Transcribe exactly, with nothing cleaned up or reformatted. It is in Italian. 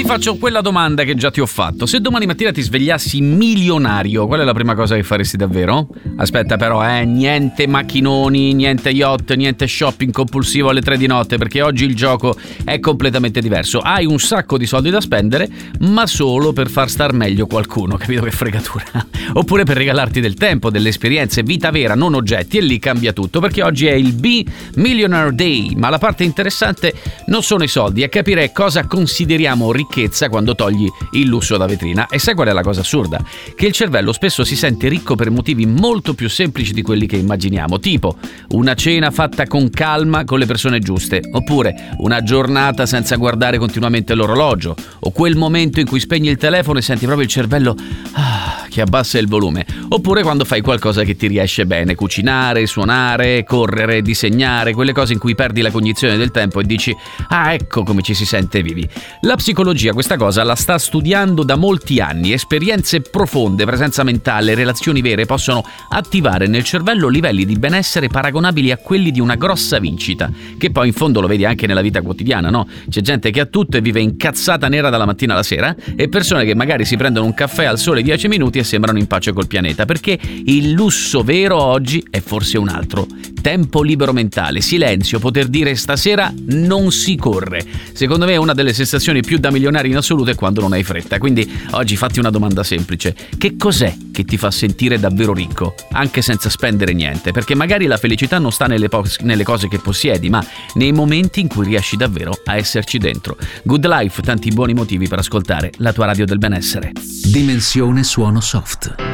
ti faccio quella domanda che già ti ho fatto. Se domani mattina ti svegliassi milionario, qual è la prima cosa che faresti davvero? Aspetta però, eh, niente macchinoni, niente yacht, niente shopping compulsivo alle tre di notte, perché oggi il gioco è completamente diverso. Hai un sacco di soldi da spendere, ma solo per far star meglio qualcuno, capito che fregatura? Oppure per regalarti del tempo, delle esperienze, vita vera, non oggetti, e lì cambia tutto, perché oggi è il Be Millionaire Day, ma la parte interessante non sono i soldi, è capire cosa consideriamo ricchezza quando togli il lusso da vetrina. E sai qual è la cosa assurda? Che il cervello spesso si sente ricco per motivi molto più semplici di quelli che immaginiamo, tipo una cena fatta con calma con le persone giuste, oppure una giornata senza guardare continuamente l'orologio, o quel momento in cui spegni il telefono e senti proprio il cervello ah, che abbassa il volume, oppure quando fai qualcosa che ti riesce bene, cucinare, suonare, correre, disegnare, quelle cose in cui perdi la cognizione del tempo e dici ah, ecco come ci si sente vivi. La psicologia questa cosa la sta studiando da molti anni. Esperienze profonde, presenza mentale, relazioni vere possono attivare nel cervello livelli di benessere paragonabili a quelli di una grossa vincita, che poi in fondo lo vedi anche nella vita quotidiana, no? C'è gente che ha tutto e vive incazzata nera dalla mattina alla sera, e persone che magari si prendono un caffè al sole dieci minuti e sembrano in pace col pianeta, perché il lusso vero oggi è forse un altro: tempo libero mentale, silenzio, poter dire stasera non si corre. Secondo me una delle sensazioni più da milionari in assoluto è quando non hai fretta. Quindi oggi fatti una domanda semplice: che cos'è che ti fa sentire davvero ricco, anche senza spendere niente? Perché magari la felicità non sta nelle, po- nelle cose che possiedi, ma nei momenti in cui riesci davvero a esserci dentro. Good Life, tanti buoni motivi per ascoltare la tua radio del benessere. Dimensione suono soft.